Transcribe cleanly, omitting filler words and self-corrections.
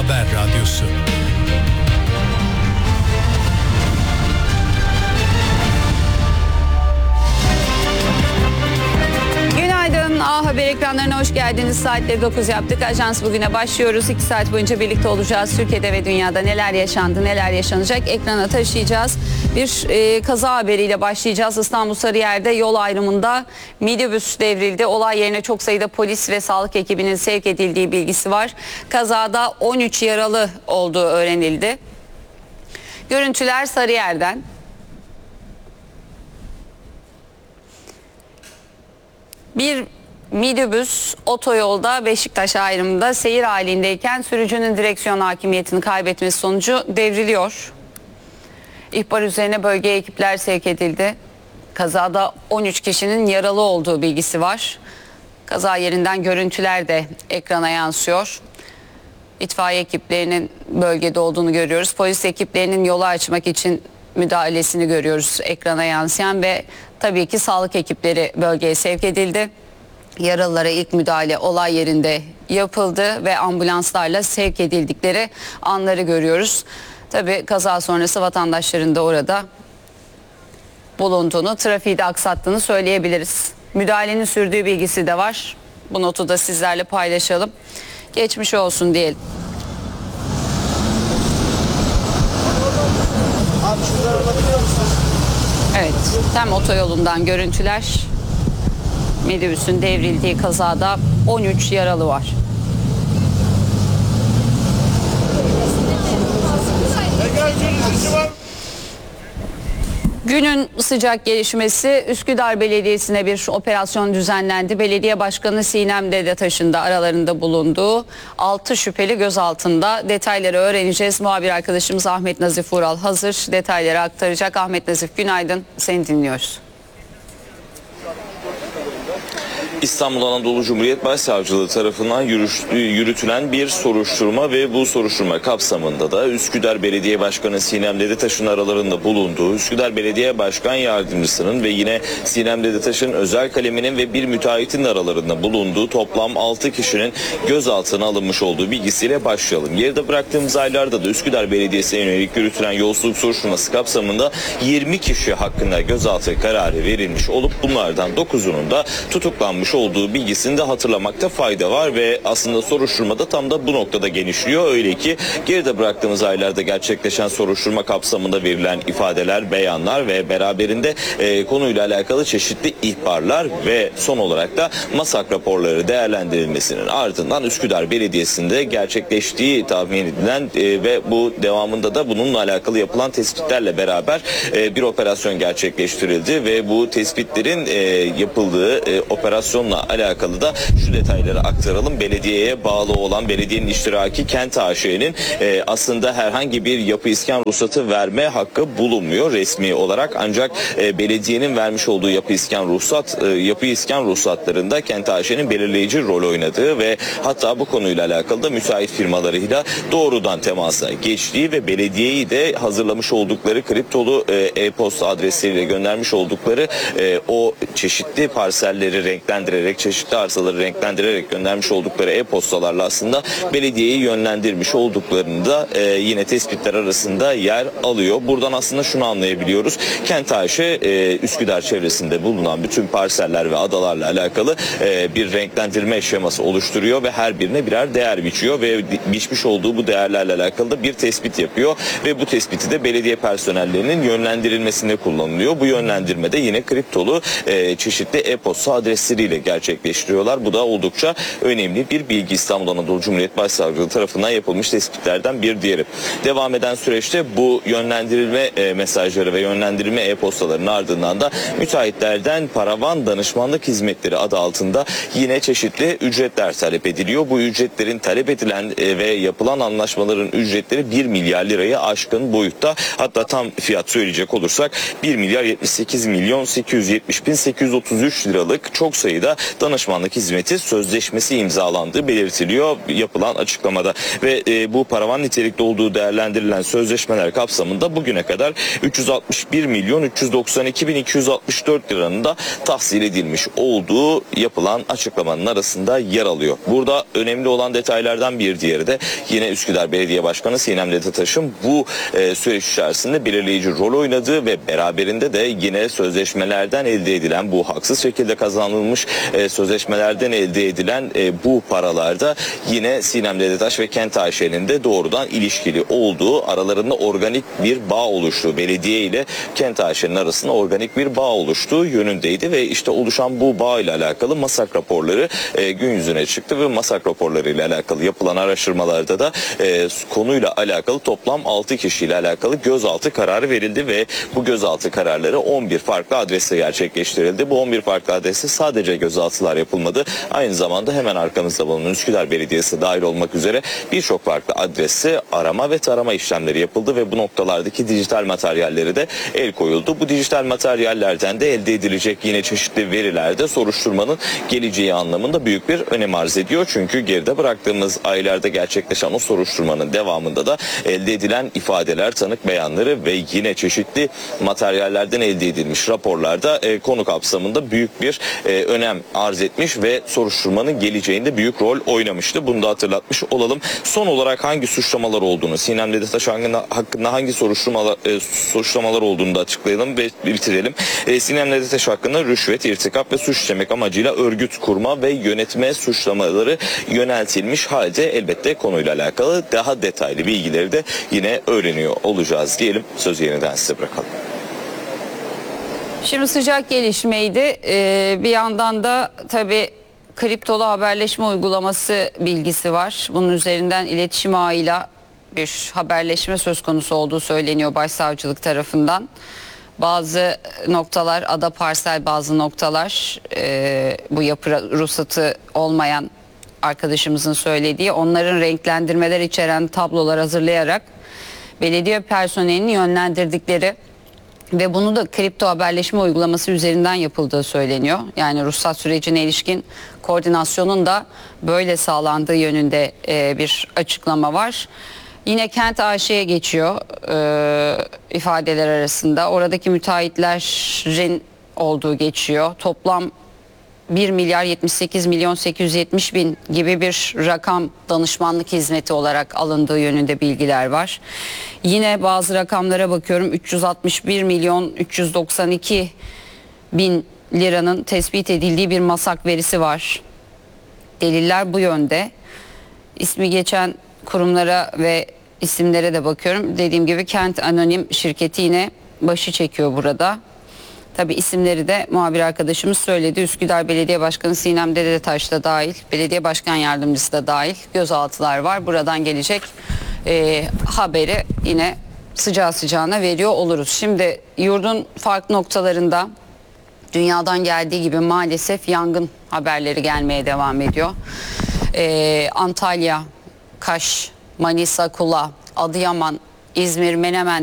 Haber Radyosu. Günaydın. A Haber ekranlarına hoş geldiniz. Saatleri 9 yaptık. Ajans bugüne başlıyoruz. 2 saat boyunca birlikte olacağız. Türkiye'de ve dünyada neler yaşandı, neler yaşanacak ekrana taşıyacağız. Bir kaza haberiyle başlayacağız. İstanbul Sarıyer'de yol ayrımında minibüs devrildi. Olay yerine çok sayıda polis ve sağlık ekibinin sevk edildiği bilgisi var. Kazada 13 yaralı olduğu öğrenildi. Görüntüler Sarıyer'den. Bir minibüs otoyolda Beşiktaş ayrımında seyir halindeyken sürücünün direksiyon hakimiyetini kaybetmesi sonucu devriliyor. İhbar üzerine bölgeye ekipler sevk edildi. Kazada 13 kişinin yaralı olduğu bilgisi var. Kaza yerinden görüntüler de ekrana yansıyor. İtfaiye ekiplerinin bölgede olduğunu görüyoruz. Polis ekiplerinin yolu açmak için müdahalesini görüyoruz ekrana yansıyan ve tabii ki sağlık ekipleri bölgeye sevk edildi. Yaralılara ilk müdahale olay yerinde yapıldı ve ambulanslarla sevk edildikleri anları görüyoruz. Tabii kaza sonrası vatandaşların da orada bulunduğunu, trafiği de aksattığını söyleyebiliriz. Müdahalenin sürdüğü bilgisi de var. Bu notu da sizlerle paylaşalım. Geçmiş olsun diyelim. Evet, Tem otoyolundan görüntüler. Minibüsün devrildiği kazada 13 yaralı var. Günün sıcak gelişmesi, Üsküdar Belediyesi'ne bir operasyon düzenlendi. Belediye Başkanı Sinem Dedetaş'ın da aralarında bulunduğu 6 şüpheli gözaltında. Detayları öğreneceğiz. Muhabir arkadaşımız Ahmet Nazif Ural hazır. Detayları aktaracak. Ahmet Nazif, günaydın. Seni dinliyoruz. İstanbul Anadolu Cumhuriyet Başsavcılığı tarafından yürütülen bir soruşturma ve bu soruşturma kapsamında da Üsküdar Belediye Başkanı Sinem Dedetaş'ın aralarında bulunduğu, Üsküdar Belediye Başkan Yardımcısının ve yine Sinem Dedetaş'ın özel kaleminin ve bir müteahhitin aralarında bulunduğu toplam 6 kişinin gözaltına alınmış olduğu bilgisiyle başlayalım. Geride bıraktığımız aylarda da Üsküdar Belediyesi'ne yönelik yürütülen yolsuzluk soruşturması kapsamında 20 kişi hakkında gözaltı kararı verilmiş olup bunlardan 9'unun da tutuklanmış olduğu bilgisini de hatırlamakta fayda var ve aslında soruşturmada tam da bu noktada genişliyor. Öyle ki geride bıraktığımız aylarda gerçekleşen soruşturma kapsamında verilen ifadeler, beyanlar ve beraberinde konuyla alakalı çeşitli ihbarlar ve son olarak da MASAK raporları değerlendirilmesinin ardından Üsküdar Belediyesi'nde gerçekleştiği tahmin edilen ve bu devamında da bununla alakalı yapılan tespitlerle beraber bir operasyon gerçekleştirildi ve bu tespitlerin yapıldığı operasyonla alakalı da şu detayları aktaralım. Belediyeye bağlı olan belediyenin iştiraki Kent AŞ'nin aslında herhangi bir yapı iskan ruhsatı verme hakkı bulunmuyor resmi olarak. Ancak belediyenin vermiş olduğu yapı iskan ruhsatlarında Kent AŞ'nin belirleyici rol oynadığı ve hatta bu konuyla alakalı da müteahhit firmalarıyla doğrudan temasa geçtiği ve belediyeyi de hazırlamış oldukları kriptolu e-posta adresleriyle göndermiş oldukları o çeşitli parselleri renklendirerek, çeşitli arsaları renklendirerek göndermiş oldukları e-postalarla aslında belediyeyi yönlendirmiş olduklarını da yine tespitler arasında yer alıyor. Buradan aslında şunu anlayabiliyoruz. Kent AŞ Üsküdar çevresinde bulunan bütün parseller ve adalarla alakalı bir renklendirme şeması oluşturuyor ve her birine birer değer biçiyor ve biçmiş olduğu bu değerlerle alakalı da bir tespit yapıyor ve bu tespiti de belediye personellerinin yönlendirilmesinde kullanılıyor. Bu yönlendirmede yine kriptolu çeşitli e-posta adresleriyle gerçekleştiriyorlar. Bu da oldukça önemli bir bilgi. İstanbul Anadolu Cumhuriyet Başsavcılığı tarafından yapılmış tespitlerden bir diğeri. Devam eden süreçte bu yönlendirilme mesajları ve yönlendirilme e-postaların ardından da müteahhitlerden paravan danışmanlık hizmetleri adı altında yine çeşitli ücretler talep ediliyor. Bu ücretlerin talep edilen ve yapılan anlaşmaların ücretleri 1 milyar lirayı aşkın boyutta. Hatta tam fiyat söyleyecek olursak 1 milyar 78 milyon 870 bin 833 liralık çok sayıda sayıda danışmanlık hizmeti sözleşmesi imzalandığı belirtiliyor yapılan açıklamada. Ve bu paravan nitelikli olduğu değerlendirilen sözleşmeler kapsamında bugüne kadar 361.392.264 liranın da tahsil edilmiş olduğu yapılan açıklamanın arasında yer alıyor. Burada önemli olan detaylardan bir diğeri de yine Üsküdar Belediye Başkanı Sinem Dedetaş'ın bu süreç içerisinde belirleyici rol oynadığı ve beraberinde de yine sözleşmelerden elde edilen, bu haksız şekilde kazanılmış sözleşmelerden elde edilen bu paralarda yine Sinem Dedetaş ve Kent AŞ'nin de doğrudan ilişkili olduğu, aralarında organik bir bağ oluştuğu, belediye ile Kent AŞ'nin arasında organik bir bağ oluştuğu yönündeydi ve işte oluşan bu bağ ile alakalı MASAK raporları gün yüzüne çıktı ve MASAK raporları ile alakalı yapılan araştırmalarda da konuyla alakalı toplam 6 kişiyle alakalı gözaltı kararı verildi ve bu gözaltı kararları 11 farklı adreste gerçekleştirildi. Bu 11 farklı adreste sadece gözaltılar yapılmadı. Aynı zamanda hemen arkamızda bulunan Üsküdar Belediyesi dahil olmak üzere birçok farklı adreste arama ve tarama işlemleri yapıldı ve bu noktalardaki dijital materyalleri de el koyuldu. Bu dijital materyallerden de elde edilecek yine çeşitli veriler de soruşturmanın geleceği anlamında büyük bir önem arz ediyor. Çünkü geride bıraktığımız aylarda gerçekleşen o soruşturmanın devamında da elde edilen ifadeler, tanık beyanları ve yine çeşitli materyallerden elde edilmiş raporlarda konu kapsamında büyük bir önem arz etmiş ve soruşturmanın geleceğinde büyük rol oynamıştı. Bunu da hatırlatmış olalım. Son olarak hangi suçlamalar olduğunu, Sinem Dedetaş hakkında hangi suçlamalar olduğunu da açıklayalım ve bitirelim. Sinem Dedetaş hakkında rüşvet, irtikap ve suç işlemek amacıyla örgüt kurma ve yönetme suçlamaları yöneltilmiş halde elbette konuyla alakalı daha detaylı bilgileri de yine öğreniyor olacağız diyelim. Sözü yeniden size bırakalım. Şimdi sıcak gelişmeydi. Bir yandan da tabii kriptolu haberleşme uygulaması bilgisi var. Bunun üzerinden iletişim ağıyla bir haberleşme söz konusu olduğu söyleniyor başsavcılık tarafından. Bazı noktalar ada parsel, bazı noktalar bu yapı ruhsatı olmayan arkadaşımızın söylediği, onların renklendirmeler içeren tablolar hazırlayarak belediye personelini yönlendirdikleri ve bunu da kripto haberleşme uygulaması üzerinden yapıldığı söyleniyor. Yani ruhsat sürecine ilişkin koordinasyonun da böyle sağlandığı yönünde bir açıklama var. Yine Kent AŞ'ye geçiyor ifadeler arasında. Oradaki müteahhitlerin olduğu geçiyor. Toplam 1 milyar 78 milyon 870 bin gibi bir rakam danışmanlık hizmeti olarak alındığı yönünde bilgiler var. Yine bazı rakamlara bakıyorum. 361 milyon 392 bin liranın tespit edildiği bir MASAK verisi var. Deliller bu yönde. İsmi geçen kurumlara ve isimlere de bakıyorum. Dediğim gibi Kent Anonim şirketi yine başı çekiyor burada. Tabii isimleri de muhabir arkadaşımız söyledi. Üsküdar Belediye Başkanı Sinem Dedetaş da dahil, belediye başkan yardımcısı da dahil gözaltılar var. Buradan gelecek haberi yine sıcağı sıcağına veriyor oluruz. Şimdi yurdun farklı noktalarında dünyadan geldiği gibi maalesef yangın haberleri gelmeye devam ediyor. Antalya, Kaş, Manisa, Kula, Adıyaman, İzmir, Menemen